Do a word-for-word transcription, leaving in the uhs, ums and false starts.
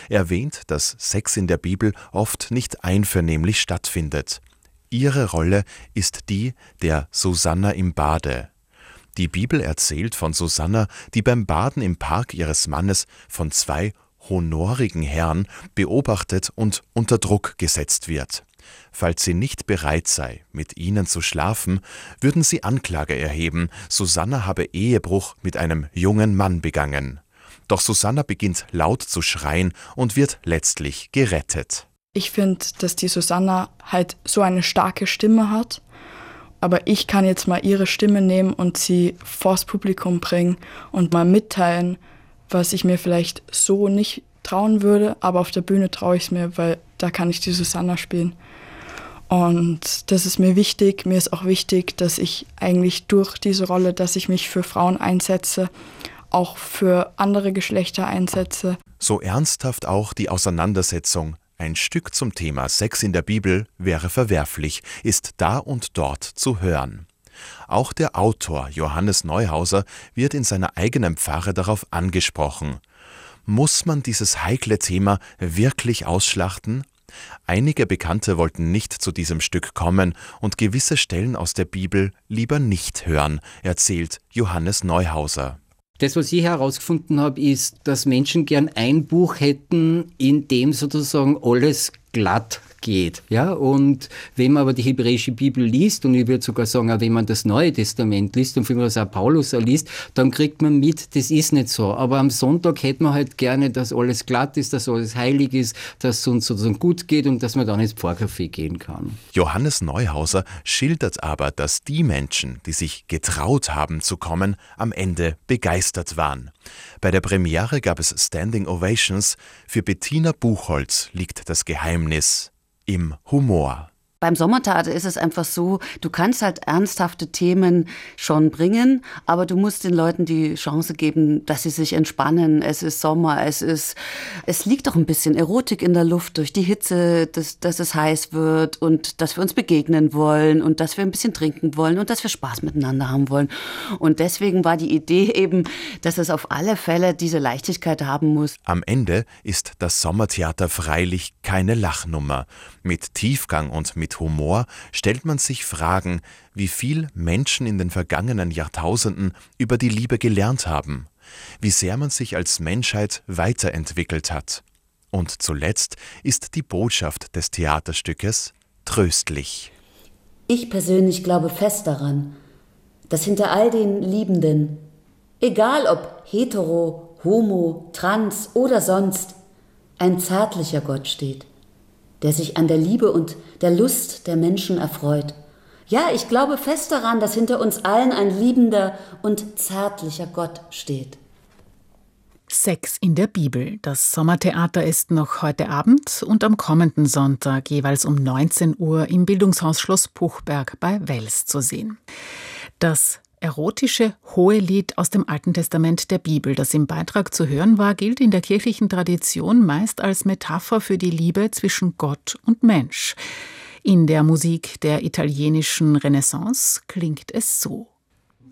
erwähnt, dass Sex in der Bibel oft nicht einvernehmlich stattfindet. Ihre Rolle ist die der Susanna im Bade. Die Bibel erzählt von Susanna, die beim Baden im Park ihres Mannes von zwei honorigen Herren beobachtet und unter Druck gesetzt wird. Falls sie nicht bereit sei, mit ihnen zu schlafen, würden sie Anklage erheben, Susanna habe Ehebruch mit einem jungen Mann begangen. Doch Susanna beginnt laut zu schreien und wird letztlich gerettet. Ich finde, dass die Susanna halt so eine starke Stimme hat, aber ich kann jetzt mal ihre Stimme nehmen und sie vors Publikum bringen und mal mitteilen, was ich mir vielleicht so nicht trauen würde, aber auf der Bühne traue ich es mir, weil da kann ich die Susanna spielen. Und das ist mir wichtig. Mir ist auch wichtig, dass ich eigentlich durch diese Rolle, dass ich mich für Frauen einsetze, auch für andere Geschlechter einsetze. So ernsthaft auch die Auseinandersetzung. Ein Stück zum Thema Sex in der Bibel wäre verwerflich, ist da und dort zu hören. Auch der Autor Johannes Neuhauser wird in seiner eigenen Pfarre darauf angesprochen. Muss man dieses heikle Thema wirklich ausschlachten? Einige Bekannte wollten nicht zu diesem Stück kommen und gewisse Stellen aus der Bibel lieber nicht hören, erzählt Johannes Neuhauser. Das, was ich herausgefunden habe, ist, dass Menschen gern ein Buch hätten, in dem sozusagen alles glatt geht. Ja? Und wenn man aber die hebräische Bibel liest, und ich würde sogar sagen, auch wenn man das Neue Testament liest und wenn man das auch Paulus auch liest, dann kriegt man mit, das ist nicht so. Aber am Sonntag hätte man halt gerne, dass alles glatt ist, dass alles heilig ist, dass es uns sozusagen gut geht und dass man dann ins Pfarrcafé gehen kann. Johannes Neuhauser schildert aber, dass die Menschen, die sich getraut haben zu kommen, am Ende begeistert waren. Bei der Premiere gab es Standing Ovations. Für Bettina Buchholz liegt das Geheimnis im Humor. Beim Sommertheater ist es einfach so, du kannst halt ernsthafte Themen schon bringen, aber du musst den Leuten die Chance geben, dass sie sich entspannen. Es ist Sommer, es ist, es liegt doch ein bisschen Erotik in der Luft durch die Hitze, dass, dass es heiß wird und dass wir uns begegnen wollen und dass wir ein bisschen trinken wollen und dass wir Spaß miteinander haben wollen. Und deswegen war die Idee eben, dass es auf alle Fälle diese Leichtigkeit haben muss. Am Ende ist das Sommertheater freilich keine Lachnummer. Mit Tiefgang und mit Mit Humor stellt man sich Fragen, wie viel Menschen in den vergangenen Jahrtausenden über die Liebe gelernt haben, wie sehr man sich als Menschheit weiterentwickelt hat. Und zuletzt ist die Botschaft des Theaterstückes tröstlich. Ich persönlich glaube fest daran, dass hinter all den Liebenden, egal ob hetero, homo, trans oder sonst, ein zärtlicher Gott steht, der sich an der Liebe und der Lust der Menschen erfreut. Ja, ich glaube fest daran, dass hinter uns allen ein liebender und zärtlicher Gott steht. Sex in der Bibel. Das Sommertheater ist noch heute Abend und am kommenden Sonntag jeweils um neunzehn Uhr im Bildungshaus Schloss Puchberg bei Wels zu sehen. Das erotische Hohelied aus dem Alten Testament der Bibel, das im Beitrag zu hören war, gilt in der kirchlichen Tradition meist als Metapher für die Liebe zwischen Gott und Mensch. In der Musik der italienischen Renaissance klingt es so.